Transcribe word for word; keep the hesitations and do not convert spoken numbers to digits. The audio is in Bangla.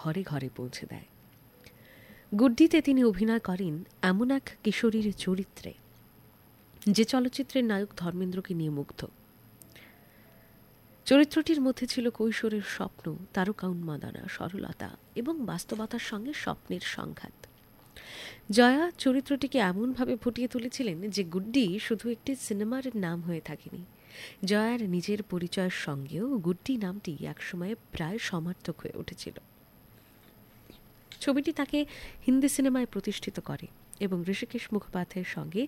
ঘরে ঘরে পৌঁছে দেয়। গুড্ডিতে তিনি অভিনয় করেন এমন এক কিশোরীর চরিত্রে যে চলচ্চিত্রের নায়ক ধর্মেন্দ্রকে নিয়ে মুগ্ধ। চরিত্রটির মধ্যে ছিল কৈশোরের স্বপ্ন, তারকা উন্মাদনা, সরলতা এবং বাস্তবতার সঙ্গে স্বপ্নের সংঘাত। জয়া চরিত্রটিকে এমনভাবে ফুটিয়ে তুলেছিলেন যে গুড্ডি শুধু একটি সিনেমার নাম হয়ে থাকেনি, জয়ার নিজের পরিচয়ের সঙ্গেও গুড্ডি নামটি একসময়ে প্রায় সমার্থক হয়ে উঠেছিল। ছবিটি তাকে হিন্দি সিনেমায় প্রতিষ্ঠিত করে এবং ঋষিকেশ মুখোপাধ্যায়ের সঙ্গে